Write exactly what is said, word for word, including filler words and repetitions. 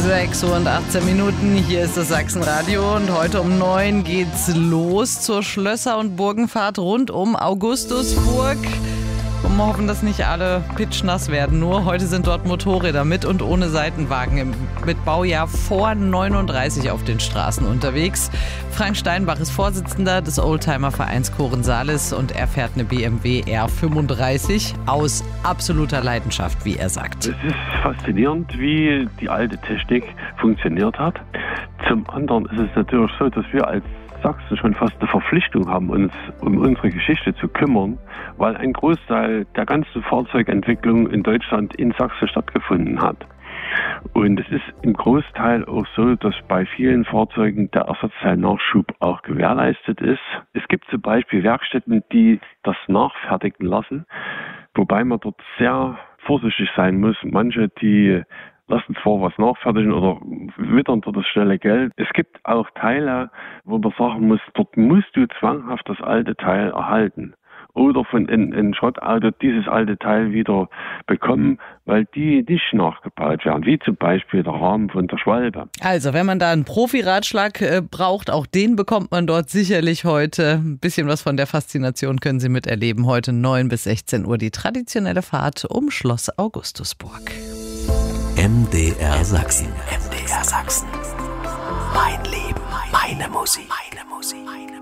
sechs Uhr und achtzehn Minuten, hier ist das Sachsenradio und heute um neun geht's los zur Schlösser- und Burgenfahrt rund um Augustusburg. Und wir hoffen, dass nicht alle pitschnass werden. Nur heute sind dort Motorräder mit und ohne Seitenwagen im, mit Baujahr vor neununddreißig auf den Straßen unterwegs. Frank Steinbach ist Vorsitzender des Oldtimer-Vereins Kohren-Salis und er fährt eine B M W R fünfunddreißig aus absoluter Leidenschaft, wie er sagt. Es ist faszinierend, wie die alte Technik funktioniert hat. Zum anderen ist es natürlich so, dass wir als Sachsen schon fast eine Verpflichtung haben, uns um unsere Geschichte zu kümmern, weil ein Großteil der ganzen Fahrzeugentwicklung in Deutschland in Sachsen stattgefunden hat. Und es ist im Großteil auch so, dass bei vielen Fahrzeugen der Ersatzteilnachschub auch gewährleistet ist. Es gibt zum Beispiel Werkstätten, die das nachfertigen lassen, wobei man dort sehr vorsichtig sein muss. Manche, die lassen zwar was nachfertigen oder wittern dort das schnelle Geld. Es gibt auch Teile, wo man sagen muss, dort musst du zwanghaft das alte Teil erhalten. Oder von einem Schrottauto dieses alte Teil wieder bekommen, weil die nicht nachgebaut werden, wie zum Beispiel der Rahmen von der Schwalbe. Also, wenn man da einen Profi-Ratschlag äh, braucht, auch den bekommt man dort sicherlich heute. Ein bisschen was von der Faszination können Sie miterleben. Heute neun bis sechzehn Uhr die traditionelle Fahrt um Schloss Augustusburg. M D R Sachsen. M D R Sachsen. Mein Leben, meine Musik. Meine Musik.